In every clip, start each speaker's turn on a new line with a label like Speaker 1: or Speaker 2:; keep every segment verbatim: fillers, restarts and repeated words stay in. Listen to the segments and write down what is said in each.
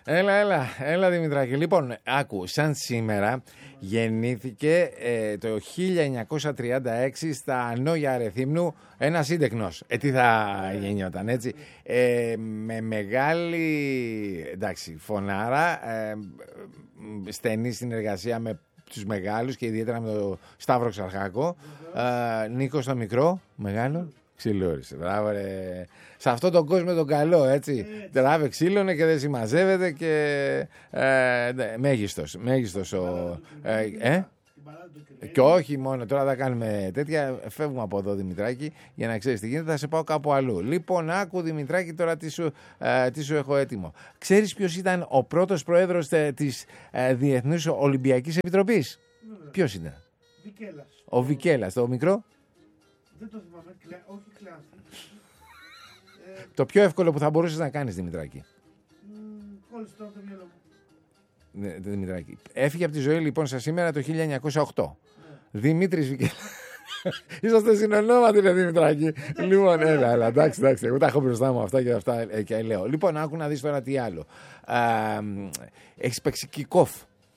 Speaker 1: Έλα, έλα, έλα Δημητράκη. Λοιπόν, άκου, σαν σήμερα γεννήθηκε ε, το χίλια εννιακόσια τριάντα έξι στα Νόγια Ρεθύμνου ένας σύντεκνος. Ε, τι θα γεννιόταν, έτσι. Ε, με μεγάλη, εντάξει, φωνάρα, ε, στενή συνεργασία με τους μεγάλους και ιδιαίτερα με τον Σταύρο Ξαρχάκο. Ε, Νίκος το μικρό, μεγάλο. Ξυλούρισε, μπράβο ρε. Σε αυτόν τον κόσμο τον καλό, έτσι. Τράβε ξύλωνε και δεν συμμαζεύεται και ε, ναι, μέγιστος, μέγιστος ο... Ε, ε? Και όχι μόνο, τώρα θα κάνουμε τέτοια, φεύγουμε από εδώ Δημητράκη, για να ξέρεις τι γίνεται, θα σε πάω κάπου αλλού. Λοιπόν, άκου Δημητράκη τώρα τι σου, ε, τι σου έχω έτοιμο. Ξέρεις ποιος ήταν ο πρώτος πρόεδρος της ε, Διεθνούς Ολυμπιακής Επιτροπής? Ποιος ήταν?
Speaker 2: Βικέλας.
Speaker 1: Ο Βικέλας, το μικρό.
Speaker 2: Δεν το θυμάμαι, κλα... όχι κλάθη. ε...
Speaker 1: Το πιο εύκολο που θα μπορούσες να κάνεις, Δημητράκη.
Speaker 2: Κόλλησε τώρα το μυαλό μου.
Speaker 1: Ναι, Δημητράκη. Έφυγε από τη ζωή λοιπόν σας σήμερα το χίλια εννιακόσια οκτώ. Ναι. Δημήτρης Βικέλας. Είσαστε συνονόματοι, ρε Δημητράκη. Λοιπόν, έλα, έλα, εντάξει, εντάξει. Εγώ τα έχω μπροστά μου αυτά και αυτά ε, και λέω. Λοιπόν, άκου να δεις τώρα τι άλλο. Έχεις παίξει kick-off.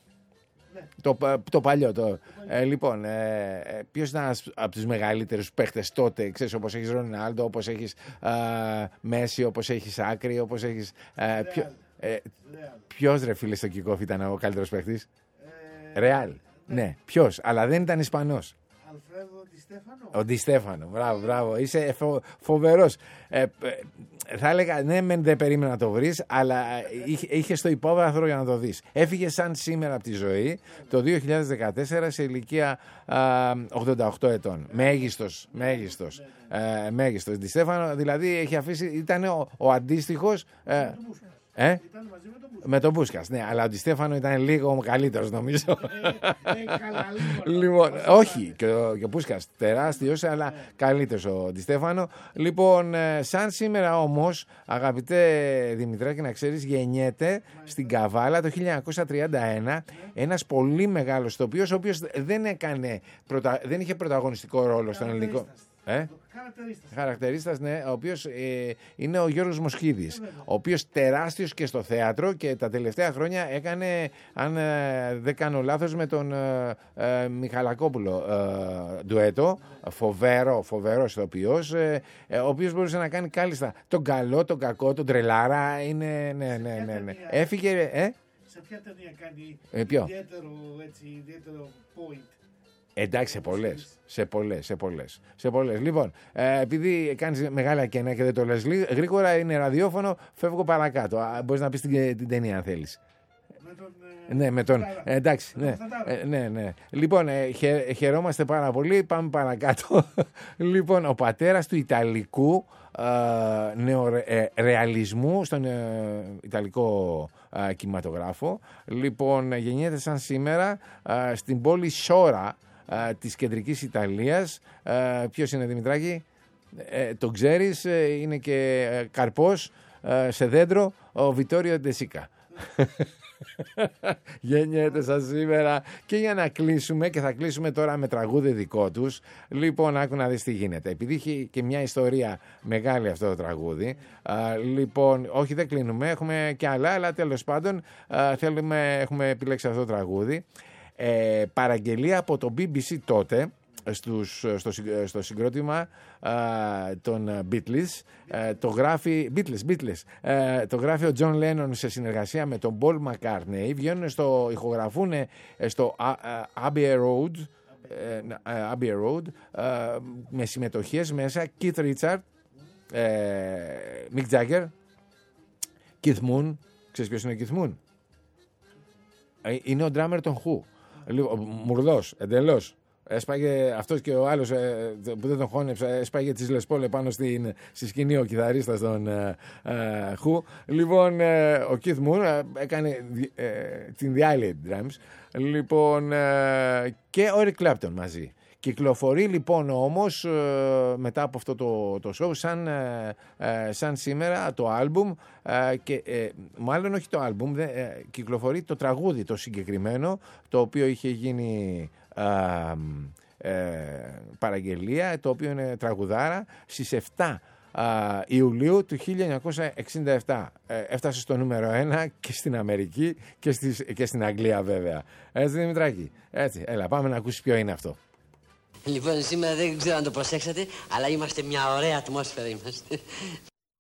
Speaker 1: Το, το παλιό. Το, ε, λοιπόν, ε, ποιος ήταν από τους μεγαλύτερους παίχτες τότε? Ξέρεις, όπως έχεις Ρονάλντο, όπως έχεις ε, Μέση, όπως έχεις Άκρη, όπως έχεις... Ε, ποιο, ε, ποιος ρε φίλε στο kick-off ήταν ο καλύτερος παίχτης? Ρεάλ. Ε, ναι, ποιος, αλλά δεν ήταν Ισπανός.
Speaker 2: Αλφρέδο Ντι Στέφανο.
Speaker 1: Ο Ντι Στέφανο, μπράβο, μπράβο. Είσαι φο, φοβερός. Ε, θα έλεγα, ναι, μεν δεν περίμενα να το βρεις, αλλά είχε, είχε στο υπόβαθρο για να το δεις. Έφυγε σαν σήμερα από τη ζωή το δύο χιλιάδες δεκατέσσερα σε ηλικία α, ογδόντα οκτώ ετών. Μέγιστος, μέγιστος. Ε, μέγιστος. Ντι Στέφανο, δηλαδή έχει αφήσει, ήταν ο, ο αντίστοιχος. Ε, ε?
Speaker 2: Ήταν μαζί με τον Πούσκας.
Speaker 1: Με τον Πούσκας, ναι, αλλά ο Ντι Στέφανο ήταν λίγο καλύτερος νομίζω.
Speaker 2: Ε, ε, καλά, λίγο.
Speaker 1: Λοιπόν, όχι, και ο, και ο Πούσκας τεράστιος, αλλά καλύτερος ο Ντι Στέφανο. Λοιπόν, σαν σήμερα όμως, αγαπητέ Δημητράκη, να ξέρεις, γεννιέται στην Καβάλα το χίλια εννιακόσια τριάντα ένα ένας πολύ μεγάλος ηθοποιός, ο οποίος δεν, έκανε, δεν είχε πρωταγωνιστικό ρόλο στον ελληνικό. Ε?
Speaker 2: Χαρακτηρίστας.
Speaker 1: Χαρακτηρίστας, ναι, ο οποίος ε, είναι ο Γιώργος Μοσχίδης, ο οποίος τεράστιος και στο θέατρο και τα τελευταία χρόνια έκανε, αν ε, δεν κάνω λάθος, με τον ε, ε, Μιχαλακόπουλο ε, ντουέτο, φοβερό, φοβερός ηθοποιός, ε, ε, ο οποίος μπορούσε να κάνει κάλλιστα τον καλό, τον κακό, τον τρελάρα, είναι, ναι, ναι, ναι, ναι. Έφυγε, ε?
Speaker 2: Σε ποια ταινία κάνει
Speaker 1: ε, ποιο?
Speaker 2: ιδιαίτερο, έτσι, ιδιαίτερο point?
Speaker 1: Εντάξει, σε πολλές, σε πολλές, σε πολλές, σε πολλές. Λοιπόν, ε, επειδή κάνεις μεγάλα κενά και δεν το λες γρήγορα, είναι ραδιόφωνο, φεύγω παρακάτω. Μπορείς να πεις την, την ταινία αν θέλεις.
Speaker 2: Με τον...
Speaker 1: Ε, ναι, με τον... Ε, εντάξει, ναι, ε, ναι, ναι. Λοιπόν, ε, χαι, χαιρόμαστε πάρα πολύ, πάμε παρακάτω. Λοιπόν, ο πατέρας του Ιταλικού ε, νεορεαλισμού ε, στον ε, Ιταλικό ε, κινηματογράφο. Λοιπόν, γεννιέται σαν σήμερα ε, στην πόλη Σόρα Uh, της κεντρικής Ιταλίας. Uh, ποιος είναι, Δημητράκη? Uh, τον ξέρεις, uh, είναι και uh, καρπός uh, σε δέντρο, ο Βιτόριο Ντεσίκα. Γεννιέται σαν σήμερα. Και για να κλείσουμε, και θα κλείσουμε τώρα με τραγούδι δικό τους. Λοιπόν, άκου να δεις τι γίνεται. Επειδή έχει και μια ιστορία μεγάλη αυτό το τραγούδι, uh, λοιπόν, όχι δεν κλείνουμε, έχουμε και άλλα, αλλά τέλος πάντων uh, θέλουμε, έχουμε επιλέξει αυτό το τραγούδι. Ε, παραγγελία από το μπι μπι σι τότε στους, στο, στο συγκρότημα α, των Beatles, ε, το γράφει Beatles, Beatles ε, το γράφει ο John Lennon σε συνεργασία με τον Paul McCartney. Βγαίνουν στο, ηχογραφούν στο Abbey Road, ε, Abbey Road ε, με συμμετοχές μέσα Keith Richards, ε, Mick Jagger, Keith Moon. Ξέρεις ποιος είναι ο Keith Moon? Ε, είναι ο drummer των Who. Μουρδός, εντελώς. Έσπαγε αυτός και ο άλλος ε, που δεν τον χώνεψε, έσπαγε τις Λεσπόλε πάνω στην, στη σκηνή ο κιθαρίστας των ε, ε, Who. Λοιπόν, ε, ο Keith Moon ε, έκανε ε, την διάλυη drums. Λοιπόν, ε, και ο Eric Clapton μαζί. Κυκλοφορεί λοιπόν όμως ε, μετά από αυτό το, το show σαν, ε, ε, σαν σήμερα το άλμπουμ ε, και ε, μάλλον όχι το άλμπουμ, δε, ε, κυκλοφορεί το τραγούδι το συγκεκριμένο, το οποίο είχε γίνει ε, ε, παραγγελία, το οποίο είναι τραγουδάρα στις εφτά Ιουλίου του χίλια εννιακόσια εξήντα επτά. Ε, έφτασε στο νούμερο ένα και στην Αμερική και, στις, και στην Αγγλία βέβαια. Έτσι Δημητράκη, έτσι, έλα πάμε να ακούσεις ποιο είναι αυτό.
Speaker 3: Λοιπόν, σήμερα δεν ξέρω αν το προσέξατε, αλλά είμαστε μια ωραία ατμόσφαιρα είμαστε.